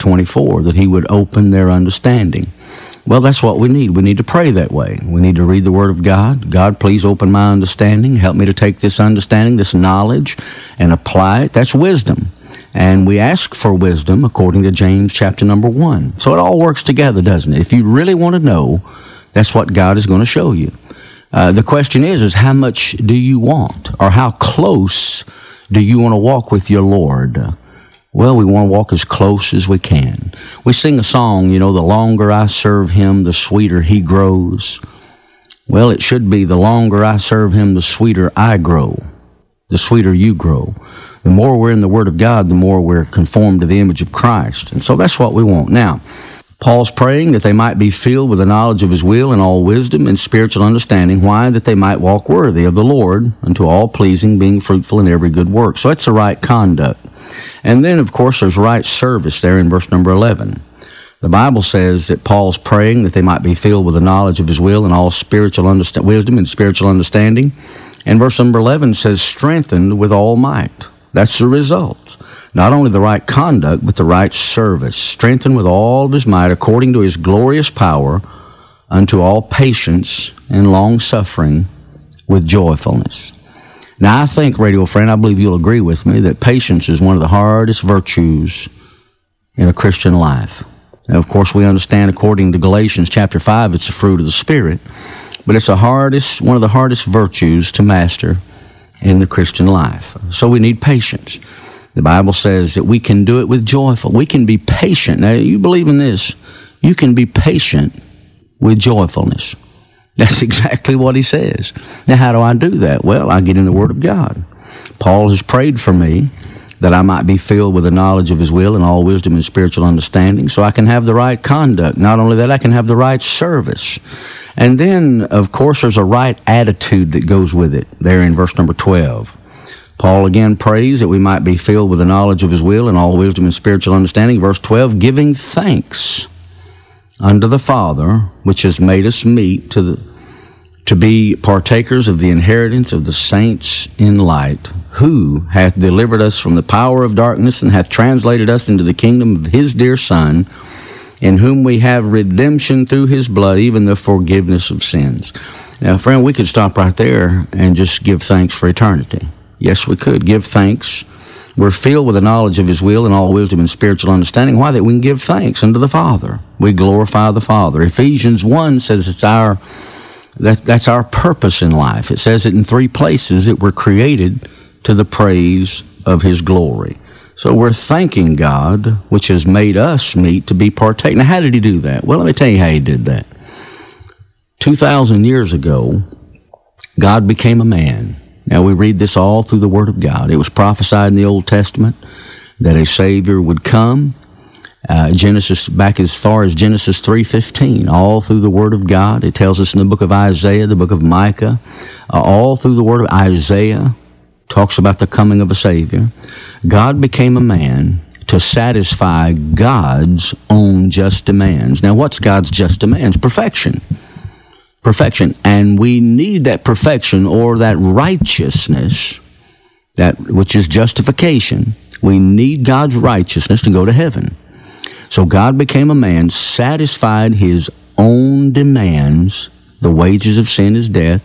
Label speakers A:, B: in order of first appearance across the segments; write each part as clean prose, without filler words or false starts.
A: 24, that he would open their understanding. Well, that's what we need. We need to pray that way. We need to read the Word of God. God, please open my understanding. Help me to take this understanding, this knowledge, and apply it. That's wisdom. And we ask for wisdom according to James chapter number 1. So it all works together, doesn't it? If you really want to know, that's what God is going to show you. The question is how much do you want? Or how close do you want to walk with your Lord? Well, we want to walk as close as we can. We sing a song, the longer I serve him, the sweeter he grows. Well, it should be the longer I serve him, the sweeter I grow, the sweeter you grow. The more we're in the Word of God, the more we're conformed to the image of Christ. And so that's what we want. Now, Paul's praying that they might be filled with the knowledge of his will and all wisdom and spiritual understanding. Why? That they might walk worthy of the Lord unto all pleasing, being fruitful in every good work. So that's the right conduct. And then, of course, there's right service there in verse number 11. The Bible says that Paul's praying that they might be filled with the knowledge of his will and all spiritual wisdom and spiritual understanding. And verse number 11 says, strengthened with all might. That's the result. Not only the right conduct, but the right service. Strengthened with all of his might, according to his glorious power, unto all patience and long-suffering with joyfulness. Now, I think, radio friend, I believe you'll agree with me that patience is one of the hardest virtues in a Christian life. Now, of course, we understand, according to Galatians chapter 5, it's the fruit of the Spirit, but it's one of the hardest virtues to master in the Christian life. So we need patience. The Bible says that we can do it with joyful. We can be patient. Now, you believe in this. You can be patient with joyfulness. That's exactly what he says. Now, how do I do that? Well, I get in the Word of God. Paul has prayed for me that I might be filled with the knowledge of his will and all wisdom and spiritual understanding, so I can have the right conduct. Not only that, I can have the right service. And then, of course, there's a right attitude that goes with it there in verse number 12. Paul again prays that we might be filled with the knowledge of his will and all wisdom and spiritual understanding. Verse 12, giving thanks unto the Father, which has made us meet to be partakers of the inheritance of the saints in light, who hath delivered us from the power of darkness and hath translated us into the kingdom of his dear Son, in whom we have redemption through his blood, even the forgiveness of sins. Now, friend, we could stop right there and just give thanks for eternity. Yes, we could give thanks. We're filled with the knowledge of his will and all wisdom and spiritual understanding. Why? That we can give thanks unto the Father. We glorify the Father. Ephesians 1 says that's our purpose in life. It says it in 3 places, that we're created to the praise of his glory. So we're thanking God, which has made us meet to be partakers. Now, how did he do that? Well, let me tell you how he did that. 2,000 years ago, God became a man. Now, we read this all through the Word of God. It was prophesied in the Old Testament that a Savior would come. Genesis, back as far as Genesis 3:15, all through the Word of God. It tells us in the book of Isaiah, the book of Micah, all through the Word of Isaiah, talks about the coming of a Savior. God became a man to satisfy God's own just demands. Now, what's God's just demands? Perfection. Perfection. And we need that perfection, or that righteousness, that which is justification. We need God's righteousness to go to heaven. So God became a man, satisfied his own demands. The wages of sin is death.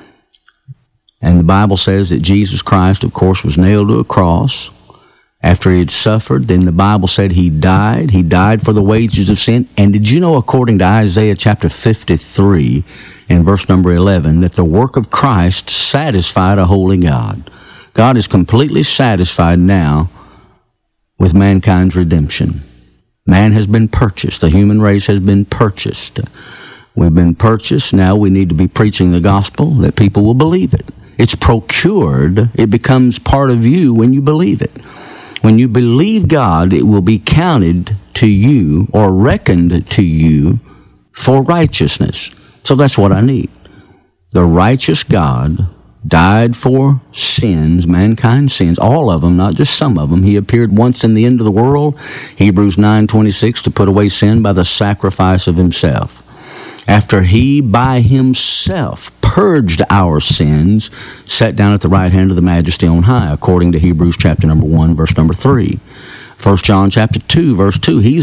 A: And the Bible says that Jesus Christ, of course, was nailed to a cross. After he had suffered, then the Bible said he died. He died for the wages of sin. And did you know, according to Isaiah chapter 53 and verse number 11, that the work of Christ satisfied a holy God? God is completely satisfied now with mankind's redemption. Man has been purchased. The human race has been purchased. We've been purchased. Now we need to be preaching the gospel that people will believe it. It's procured. It becomes part of you when you believe it. When you believe God, it will be counted to you or reckoned to you for righteousness. So that's what I need. The righteous God died for sins, mankind's sins, all of them, not just some of them. He appeared once in the end of the world, Hebrews 9:26, to put away sin by the sacrifice of himself. After he by himself purged our sins, sat down at the right hand of the Majesty on high, according to Hebrews chapter number 1, verse number 3. 1 John chapter 2, verse 2, he's